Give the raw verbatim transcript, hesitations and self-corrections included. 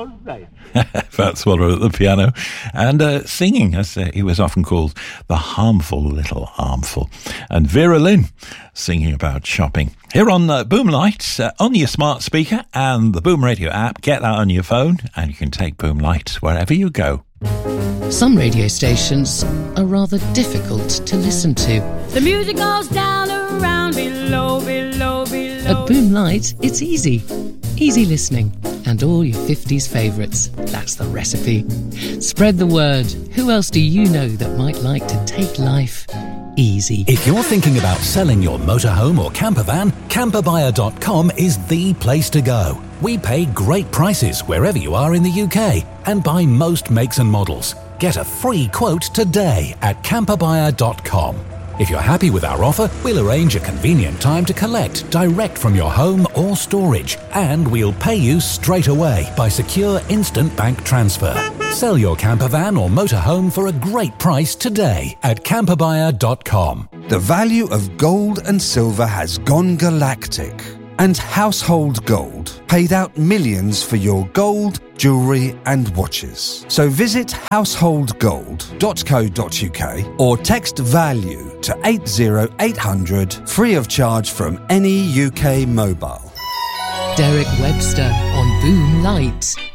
Fats Waller at the piano and uh, singing, as uh, he was often called, the harmful little armful. And Vera Lynn singing about shopping. Here on uh, Boomlight, uh, on your smart speaker and the Boom Radio app. Get that on your phone and you can take Boomlight wherever you go. Some radio stations are rather difficult to listen to. The music goes down around below, below, below. At Boomlight, it's easy. Easy listening. And all your fifties favourites. That's the recipe. Spread the word. Who else do you know that might like to take life easy? If you're thinking about selling your motorhome or camper van, camper buyer dot com is the place to go. We pay great prices wherever you are in the U K and buy most makes and models. Get a free quote today at camper buyer dot com. If you're happy with our offer, we'll arrange a convenient time to collect direct from your home or storage, and we'll pay you straight away by secure instant bank transfer. Sell your camper van or motorhome for a great price today at camper buyer dot com. The value of gold and silver has gone galactic, and Household Gold paid out millions for your gold, jewellery and watches. So visit household gold dot co dot uk or text VALUE to eight zero eight hundred free of charge from any U K mobile. Derek Webster on Boom Light.